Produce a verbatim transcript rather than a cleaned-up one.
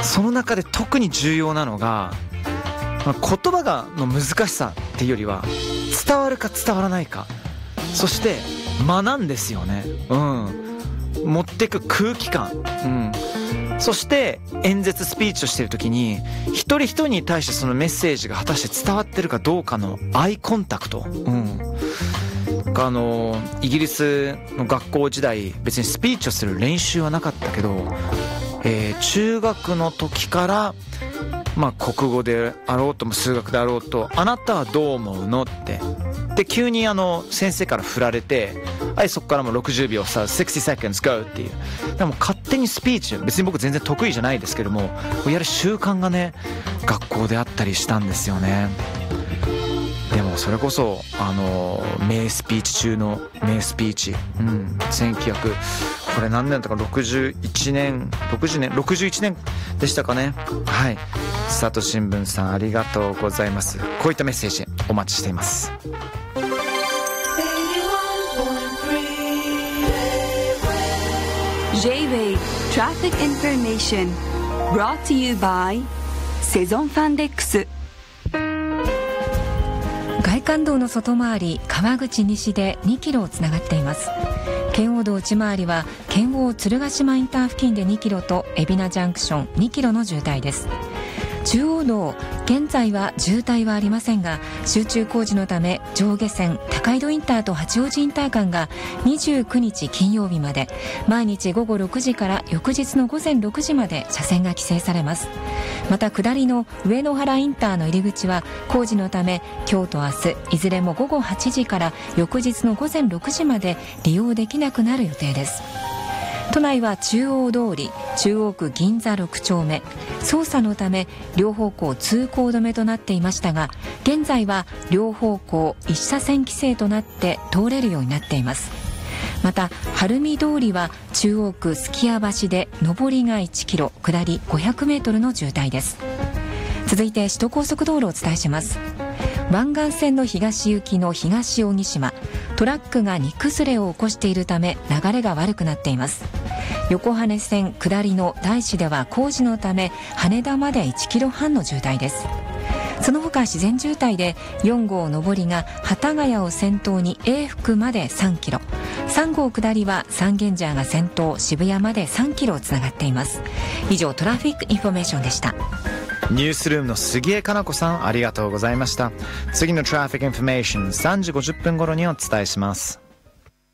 その中で特に重要なのが、まあ、言葉がの難しさっていうよりは伝わるか伝わらないか、そして間なんですよね。うん持ってく空気感、うん、そして演説スピーチをしている時に一人一人に対してそのメッセージが果たして伝わってるかどうかのアイコンタクト、うん、あのイギリスの学校時代別にスピーチをする練習はなかったけど、えー、中学の時からまあ国語であろうとも数学であろうと、あなたはどう思うのってで急にあの先生から振られて、はいそこからもうろくじゅうびょうさ ろくじゅう seconds go っていう、でも勝手にスピーチ、別に僕全然得意じゃないですけどもやる習慣がね学校であったりしたんですよね。でもそれこそあの名スピーチ中の名スピーチ、うん、せんきゅうひゃくこれ何年だったかろくじゅういちねんろくじゅうねんろくじゅういちねんでしたかね。はい、佐藤新聞さんありがとうございます。こういったメッセージお待ちしています。 J-Wave Traffic Information brought to you by セゾンファンデックス。 外環道の外回り川口西でにキロつながっています。圏央道内回りは圏央鶴ヶ島インター付近でにキロと海老名ジャンクションにキロの渋滞です。中央道現在は渋滞はありませんが、集中工事のため上下線高井戸インターと八王子インター間がにじゅうくにち金曜日まで毎日午後ろくじから翌日の午前ろくじまで車線が規制されます。また下りの上野原インターの入り口は工事のため今日と明日いずれも午後はちじから翌日の午前ろくじまで利用できなくなる予定です。都内は中央通り、中央区銀座ろく丁目、捜査のため両方向通行止めとなっていましたが、現在は両方向一車線規制となって通れるようになっています。また晴海通りは中央区すき家橋で上りがいちキロ、下りごひゃくメートルの渋滞です。続いて首都高速道路をお伝えします。湾岸線の東行きの東扇島、トラックが荷崩れを起こしているため流れが悪くなっています。横羽線下りの大師では工事のため羽田までいちキロはんの渋滞です。その他自然渋滞でよん号上りが幡ヶ谷を先頭に永福までさんキロ、さん号下りは三軒茶屋が先頭渋谷までさんキロつながっています。以上トラフィックインフォメーションでした。 ニュースルームの杉江かな子さんありがとうございました。次のトラフィックインフォメーションさんじごじゅっぷん頃にお伝えします。